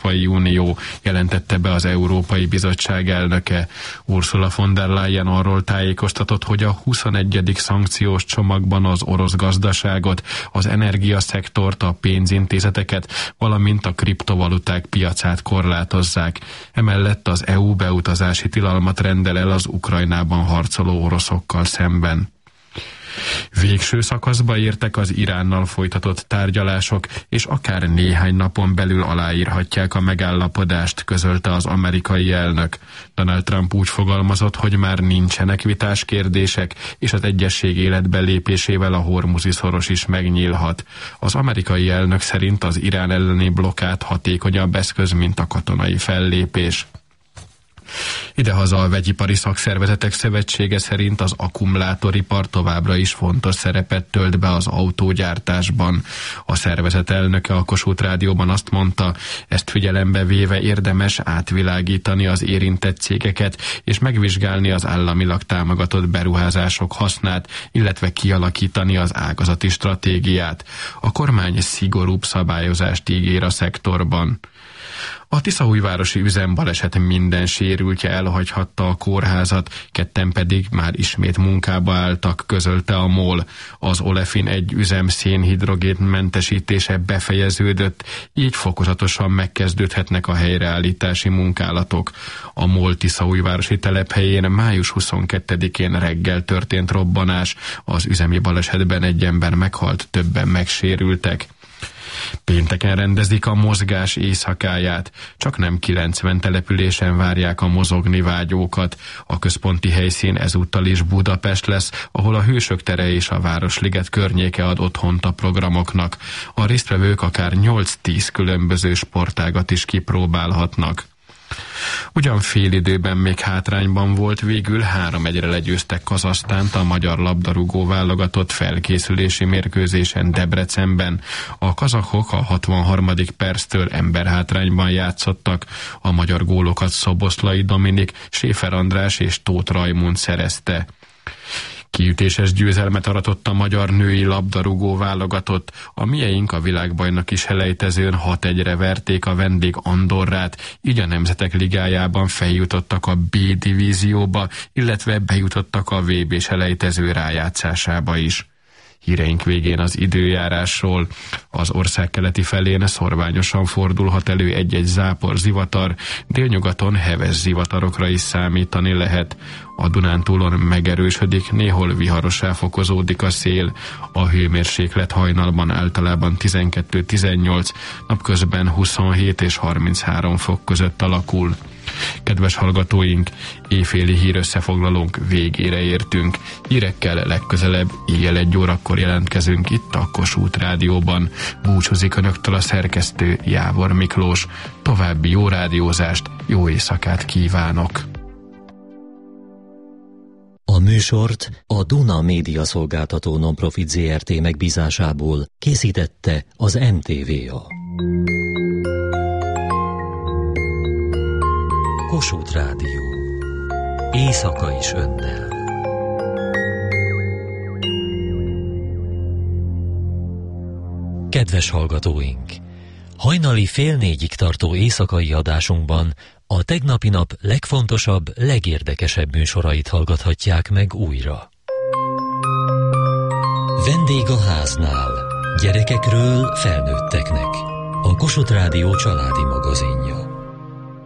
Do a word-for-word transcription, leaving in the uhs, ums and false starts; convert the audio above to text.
Európai Unió, jelentette be az Európai Bizottság elnöke. Ursula von der Leyen arról tájékoztatott, hogy a huszonegyedik szankciós csomagban az orosz gazdaságot, az energiaszektort, a pénzintézeteket, valamint a kriptovaluták piacát korlátozzák. Emellett az é u beutazási tilalmat rendel el az Ukrajnában harcoló oroszokkal szemben. Végső szakaszba értek az Iránnal folytatott tárgyalások, és akár néhány napon belül aláírhatják a megállapodást, közölte az amerikai elnök. Donald Trump úgy fogalmazott, hogy már nincsenek vitás kérdések, és az egyesség életbe lépésével a Hormuzi szoros is megnyílhat. Az amerikai elnök szerint az Irán elleni blokkád hatékonyabb eszköz, mint a katonai fellépés. Idehaza a Vegyipari Szakszervezetek Szövetsége szerint az akkumulátoripar továbbra is fontos szerepet tölt be az autógyártásban. A szervezet elnöke a Kossuth Rádióban azt mondta, ezt figyelembe véve érdemes átvilágítani az érintett cégeket, és megvizsgálni az államilag támogatott beruházások hasznát, illetve kialakítani az ágazati stratégiát. A kormány szigorúbb szabályozást ígér a szektorban. A tiszaújvárosi üzembaleset minden sérültje elhagyhatta a kórházat, ketten pedig már ismét munkába álltak, közölte a MOL. Az Olefin egy üzem szénhidrogén mentesítése befejeződött, így fokozatosan megkezdődhetnek a helyreállítási munkálatok. A MOL tiszaújvárosi telephelyén május huszonkettedikén reggel történt robbanás, az üzemi balesetben egy ember meghalt, többen megsérültek. Pénteken rendezik a mozgás éjszakáját, csak nem kilencven településen várják a mozogni vágyókat. A központi helyszín ezúttal is Budapest lesz, ahol a Hősök tere és a Városliget környéke ad otthont a programoknak. A résztvevők akár nyolc-tíz különböző sportágat is kipróbálhatnak. Ugyan fél időben még hátrányban volt, végül három egyre legyőztek Kazahsztánt a magyar labdarúgó válogatott felkészülési mérkőzésen Debrecenben. A kazahok a hatvanharmadik perctől emberhátrányban játszottak. A magyar gólokat Szoboszlai Dominik, Séfer András és Tóth Rajmund szerezte. Kiütéses győzelmet aratott a magyar női labdarúgó válogatott. A mieink a világbajnoki selejtezőn hat egyre verték a vendég Andorrát, így a Nemzetek Ligájában feljutottak a B divízióba, illetve bejutottak a vé bé selejtező rájátszásába is. Híreink végén az időjárásról. Az ország keleti felén szorványosan fordulhat elő egy-egy zápor, zivatar, délnyugaton heves zivatarokra is számítani lehet. A Dunántúlon megerősödik, néhol viharossá fokozódik a szél. A hőmérséklet hajnalban általában tizenkettő-tizennyolc, napközben huszonhét és harminchárom fok között alakul. Kedves hallgatóink, éjféli hírösszefoglalónk végére értünk. Hírekkel legközelebb éjjel egy órakor jelentkezünk itt a Kossuth Rádióban. Búcsúzik önöktől a szerkesztő Jávor Miklós. További jó rádiózást, jó éjszakát kívánok! A műsort a Duna Média Szolgáltató Nonprofit zé er té megbízásából készítette az em té vé á. Kossuth Rádió. Éjszaka is önnel. Kedves hallgatóink! Hajnali fél négyig tartó éjszakai adásunkban a tegnapi nap legfontosabb, legérdekesebb műsorait hallgathatják meg újra. Vendég a háznál. Gyerekekről felnőtteknek. A Kossuth Rádió családi magazinja.